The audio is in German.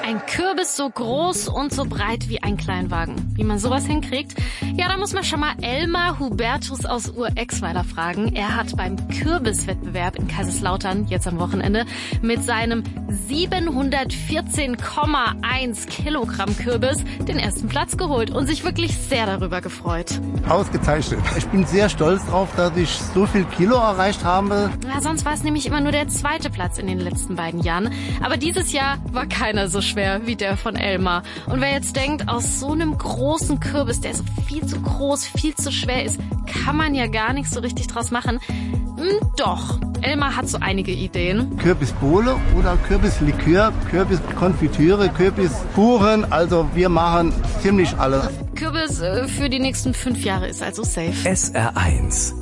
Ein Kürbis so groß und so breit wie ein Kleinwagen. Wie man sowas hinkriegt? Ja, da muss man schon mal Elmar Hubertus aus Urexweiler fragen. Er hat beim Kürbiswettbewerb in Kaiserslautern, jetzt am Wochenende, mit seinem 714,1 Kilogramm Kürbis den ersten Platz geholt und sich wirklich sehr darüber gefreut. Ausgezeichnet. Ich bin sehr stolz drauf, dass ich so viel Kilo erreicht habe. Ja, sonst war es nämlich immer nur der zweite Platz in den letzten beiden Jahren. Aber dieses Jahr war keiner so schwer wie der von Elmar. Und wer jetzt denkt, aus so einem großen Kürbis, der so viel zu groß, viel zu schwer ist, kann man ja gar nichts so richtig draus machen. Doch, Elmar hat so einige Ideen. Kürbisbowle oder Kürbislikör, Kürbiskonfitüre, Kürbiskuchen. Also wir machen ziemlich alles. Kürbis für die nächsten 5 Jahre ist also safe. SR1